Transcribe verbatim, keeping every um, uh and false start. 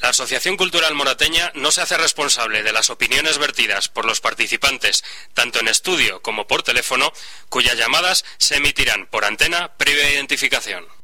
La Asociación Cultural Morateña no se hace responsable de las opiniones vertidas por los participantes, tanto en estudio como por teléfono, cuyas llamadas se emitirán por antena previa identificación.